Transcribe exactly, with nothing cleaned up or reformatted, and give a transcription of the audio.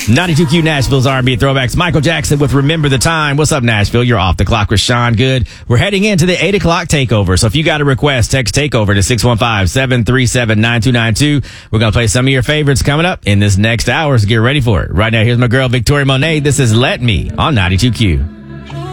ninety-two Q Nashville's R and B throwbacks. Michael Jackson with Remember the Time. What's up, Nashville? You're off the clock with Sean Good. We're heading into the eight o'clock takeover. So if you got a request, text takeover to six one five, seven three seven, nine two nine two. We're going to play some of your favorites coming up in this next hour. So get ready for it. Right now, here's my girl, Victoria Monet. This is Let Me on ninety-two Q.